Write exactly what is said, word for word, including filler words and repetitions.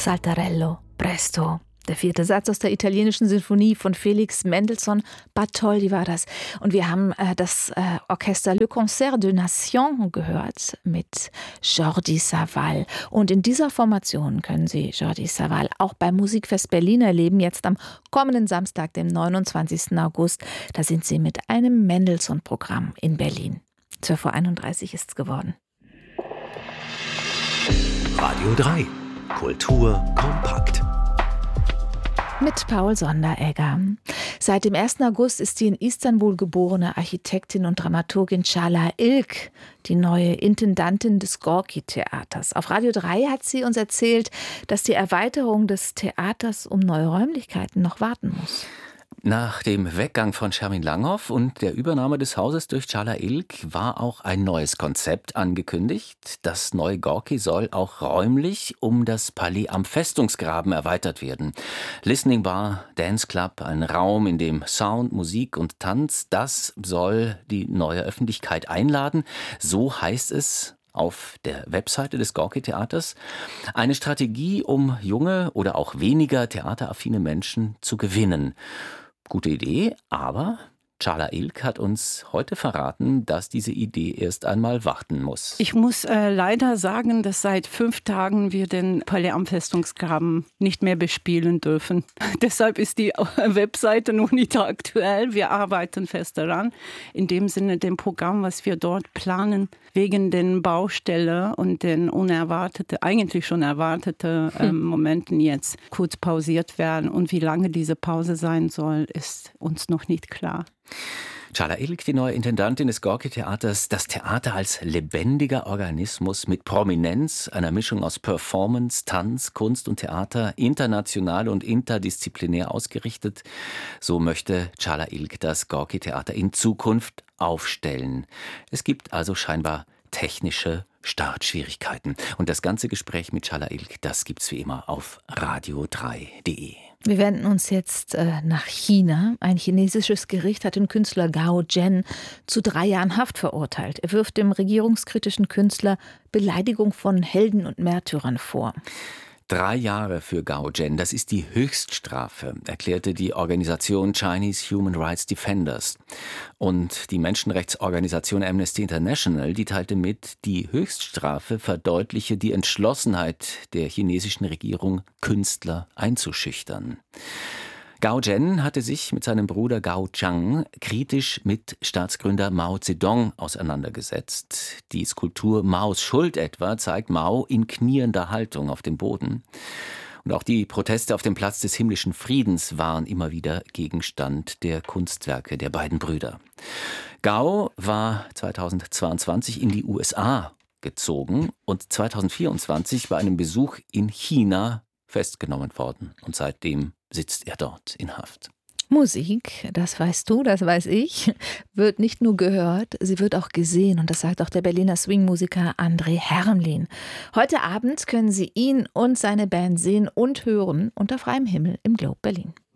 Saltarello, Presto. Der vierte Satz aus der italienischen Sinfonie von Felix Mendelssohn Bartholdy war das. Und wir haben äh, das äh, Orchester Le Concert de Nation gehört mit Jordi Savall. Und in dieser Formation können Sie Jordi Savall auch beim Musikfest Berlin erleben, jetzt am kommenden Samstag, dem neunundzwanzigsten August. Da sind Sie mit einem Mendelssohn-Programm in Berlin. zwölf Uhr einunddreißig ist es geworden. Radio drei. Kultur kompakt. Mit Paul Sonderegger. Seit dem ersten August ist die in Istanbul geborene Architektin und Dramaturgin Çağla İlk die neue Intendantin des Gorki-Theaters. Auf Radio drei hat sie uns erzählt, dass die Erweiterung des Theaters um neue Räumlichkeiten noch warten muss. Nach dem Weggang von Schermin Langhoff und der Übernahme des Hauses durch Çağla İlk war auch ein neues Konzept angekündigt. Das neue Gorki soll auch räumlich um das Palais am Festungsgraben erweitert werden. Listening Bar, Dance Club, ein Raum, in dem Sound, Musik und Tanz, das soll die neue Öffentlichkeit einladen. So heißt es auf der Webseite des Gorki-Theaters. Eine Strategie, um junge oder auch weniger theateraffine Menschen zu gewinnen. Gute Idee, aber Çağla İlk hat uns heute verraten, dass diese Idee erst einmal warten muss. Ich muss äh, leider sagen, dass seit fünf Tagen wir den Palais am Festungsgraben nicht mehr bespielen dürfen. Deshalb ist die Webseite noch nicht aktuell. Wir arbeiten fest daran. In dem Sinne, dem Programm, was wir dort planen, wegen den Baustelle und den unerwarteten, eigentlich schon erwarteten äh, Momenten jetzt kurz pausiert werden. Und wie lange diese Pause sein soll, ist uns noch nicht klar. Çağla İlk, die neue Intendantin des Gorki-Theaters, das Theater als lebendiger Organismus mit Prominenz, einer Mischung aus Performance, Tanz, Kunst und Theater, international und interdisziplinär ausgerichtet. So möchte Çağla İlk das Gorki-Theater in Zukunft aufstellen. Es gibt also scheinbar technische Startschwierigkeiten. Und das ganze Gespräch mit Çağla İlk, das gibt's wie immer auf radio drei punkt de. Wir wenden uns jetzt äh, nach China. Ein chinesisches Gericht hat den Künstler Gao Zhen zu drei Jahren Haft verurteilt. Er wirft dem regierungskritischen Künstler Beleidigung von Helden und Märtyrern vor. Drei Jahre für Gao Zhen, das ist die Höchststrafe, erklärte die Organisation Chinese Human Rights Defenders. Und die Menschenrechtsorganisation Amnesty International, die teilte mit, die Höchststrafe verdeutliche die Entschlossenheit der chinesischen Regierung, Künstler einzuschüchtern. Gao Zhen hatte sich mit seinem Bruder Gao Chang kritisch mit Staatsgründer Mao Zedong auseinandergesetzt. Die Skulptur Maos Schuld etwa zeigt Mao in kniender Haltung auf dem Boden. Und auch die Proteste auf dem Platz des himmlischen Friedens waren immer wieder Gegenstand der Kunstwerke der beiden Brüder. Gao war zweitausendzweiundzwanzig in die U S A gezogen und zweitausendvierundzwanzig bei einem Besuch in China festgenommen worden. Und seitdem sitzt er dort in Haft. Musik, das weißt du, das weiß ich, wird nicht nur gehört, sie wird auch gesehen. Und das sagt auch der Berliner Swing-Musiker André Hermlin. Heute Abend können Sie ihn und seine Band sehen und hören unter freiem Himmel im Globe Berlin.